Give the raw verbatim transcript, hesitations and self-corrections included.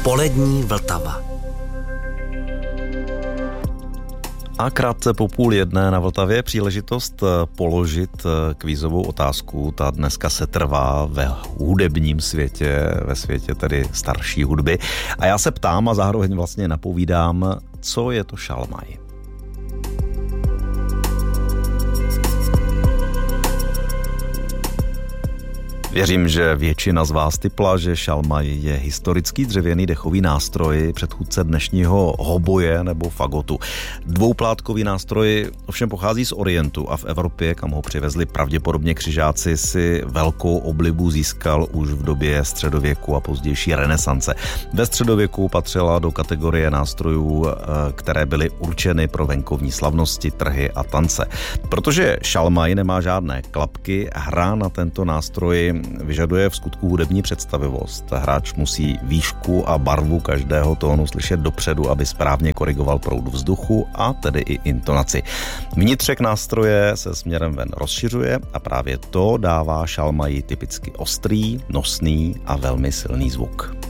Polední Vltava. A krátce po půl jedné na Vltavě příležitost položit kvízovou otázku. Ta dneska se trvá ve hudebním světě, ve světě tedy starší hudby. A já se ptám a zároveň vlastně napovídám, co je to šalmaj. Věřím, že většina z vás tipla, že šalmaj je historický dřevěný dechový nástroj, předchůdce dnešního hoboje nebo fagotu. Dvouplátkový nástroj ovšem pochází z Orientu a v Evropě, kam ho přivezli pravděpodobně křižáci, si velkou oblibu získal už v době středověku a pozdější renesance. Ve středověku patřila do kategorie nástrojů, které byly určeny pro venkovní slavnosti, trhy a tance. Protože šalmaj nemá žádné klapky, hra na tento nástroj vyžaduje v skutku hudební představivost. Hráč musí výšku a barvu každého tónu slyšet dopředu, aby správně korigoval proud vzduchu a tedy i intonaci. Vnitřek nástroje se směrem ven rozšiřuje a právě to dává šalmaji typicky ostrý, nosný a velmi silný zvuk.